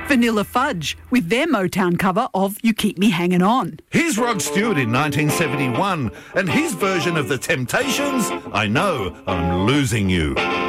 Vanilla Fudge with their Motown cover of You Keep Me Hanging On. Here's Rod Stewart in 1971 and his version of The Temptations, I Know I'm Losing You.